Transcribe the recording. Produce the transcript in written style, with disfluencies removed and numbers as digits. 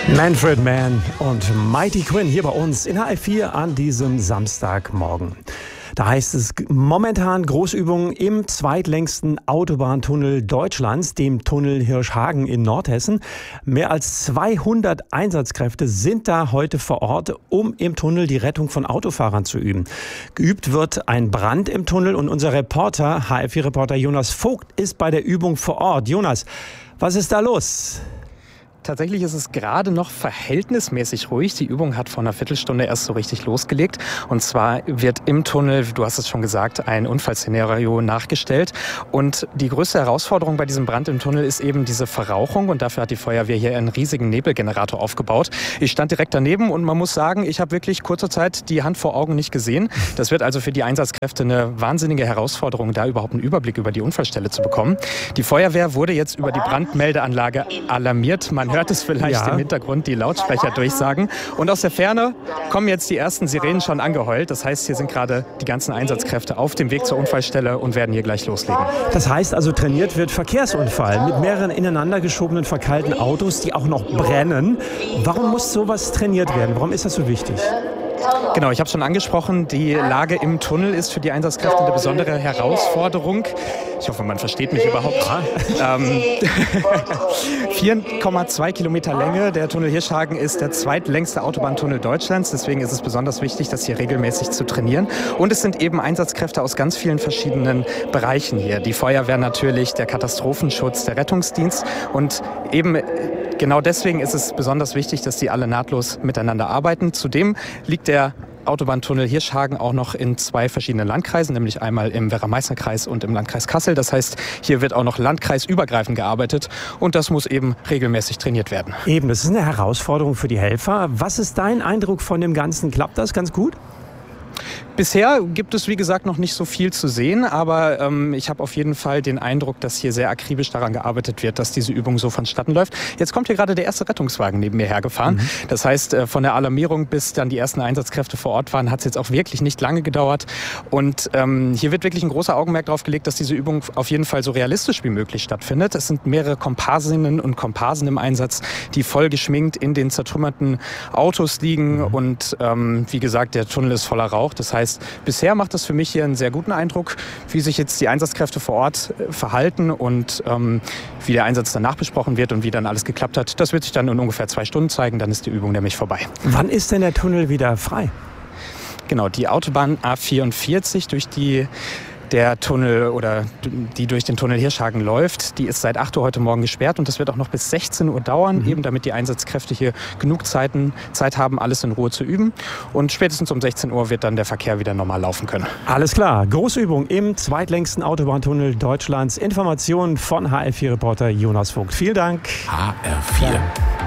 Manfred Mann und Mighty Quinn hier bei uns in HR4 an diesem Samstagmorgen. Da heißt es momentan Großübungen im zweitlängsten Autobahntunnel Deutschlands, dem Tunnel Hirschhagen in Nordhessen. Mehr als 200 Einsatzkräfte sind da heute vor Ort, um im Tunnel die Rettung von Autofahrern zu üben. Geübt wird ein Brand im Tunnel und unser Reporter, HR4-Reporter Jonas Vogt, ist bei der Übung vor Ort. Jonas, was ist da los? Tatsächlich ist es gerade noch verhältnismäßig ruhig. Die Übung hat vor einer Viertelstunde erst so richtig losgelegt. Und zwar wird im Tunnel, du hast es schon gesagt, ein Unfallszenario nachgestellt. Und die größte Herausforderung bei diesem Brand im Tunnel ist eben diese Verrauchung. Und dafür hat die Feuerwehr hier einen riesigen Nebelgenerator aufgebaut. Ich stand direkt daneben und man muss sagen, ich habe wirklich kurze Zeit die Hand vor Augen nicht gesehen. Das wird also für die Einsatzkräfte eine wahnsinnige Herausforderung, da überhaupt einen Überblick über die Unfallstelle zu bekommen. Die Feuerwehr wurde jetzt über die Brandmeldeanlage alarmiert. Man hört es vielleicht im Hintergrund, die Lautsprecher durchsagen. Und aus der Ferne kommen jetzt die ersten Sirenen schon angeheult. Das heißt, hier sind gerade die ganzen Einsatzkräfte auf dem Weg zur Unfallstelle und werden hier gleich loslegen. Das heißt also, trainiert wird Verkehrsunfall mit mehreren ineinander geschobenen, verkeilten Autos, die auch noch brennen. Warum muss sowas trainiert werden? Warum ist das so wichtig? Genau, ich habe es schon angesprochen, die Lage im Tunnel ist für die Einsatzkräfte eine besondere Herausforderung. Ich hoffe, man versteht mich überhaupt. 4,2 Kilometer Länge. Der Tunnel Hirschhagen ist der zweitlängste Autobahntunnel Deutschlands. Deswegen ist es besonders wichtig, das hier regelmäßig zu trainieren. Und es sind eben Einsatzkräfte aus ganz vielen verschiedenen Bereichen hier. Die Feuerwehr natürlich, der Katastrophenschutz, der Rettungsdienst. Und eben genau deswegen ist es besonders wichtig, dass die alle nahtlos miteinander arbeiten. Zudem liegt der Autobahntunnel Hirschhagen auch noch in zwei verschiedenen Landkreisen, nämlich einmal im Werra-Meißner-Kreis und im Landkreis Kassel. Das heißt, hier wird auch noch landkreisübergreifend gearbeitet und das muss eben regelmäßig trainiert werden. Eben, das ist eine Herausforderung für die Helfer. Was ist dein Eindruck von dem Ganzen? Klappt das ganz gut? Bisher gibt es, wie gesagt, noch nicht so viel zu sehen, aber ich habe auf jeden Fall den Eindruck, dass hier sehr akribisch daran gearbeitet wird, dass diese Übung so vonstatten läuft. Jetzt kommt hier gerade der erste Rettungswagen neben mir hergefahren. Das heißt, von der Alarmierung bis dann die ersten Einsatzkräfte vor Ort waren, hat es jetzt auch wirklich nicht lange gedauert. Und hier wird wirklich ein großer Augenmerk darauf gelegt, dass diese Übung auf jeden Fall so realistisch wie möglich stattfindet. Es sind mehrere Komparsinnen und Komparsen im Einsatz, die voll geschminkt in den zertrümmerten Autos liegen. Und wie gesagt, der Tunnel ist voller Rauch. Das heißt, bisher macht das für mich hier einen sehr guten Eindruck, wie sich jetzt die Einsatzkräfte vor Ort verhalten und wie der Einsatz danach besprochen wird und wie dann alles geklappt hat. Das wird sich dann in ungefähr 2 Stunden zeigen, dann ist die Übung nämlich vorbei. Wann ist denn der Tunnel wieder frei? Genau, die Autobahn A44, durch die der Tunnel oder die durch den Tunnel Hirschhagen läuft, die ist seit 8 Uhr heute Morgen gesperrt und das wird auch noch bis 16 Uhr dauern, eben damit die Einsatzkräfte hier genug Zeit haben, alles in Ruhe zu üben. Und spätestens um 16 Uhr wird dann der Verkehr wieder normal laufen können. Alles klar, Großübung im zweitlängsten Autobahntunnel Deutschlands. Informationen von HR4-Reporter Jonas Vogt. Vielen Dank. HR4.